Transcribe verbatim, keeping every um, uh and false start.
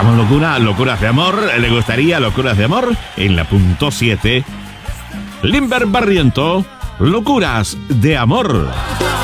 con locura, locuras de amor. ¿Le gustaría locuras de amor? En la punto siete, Limber Barriento, locuras de amor.